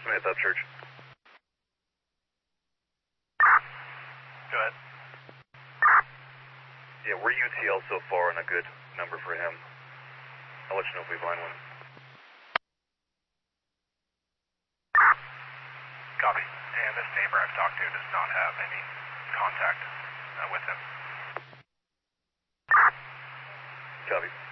Smith, Upchurch. Go ahead. Yeah, we're UTL so far and a good number for him. I'll let you know if we find one. Copy. And this neighbor I've talked to does not have any contact with him. Copy.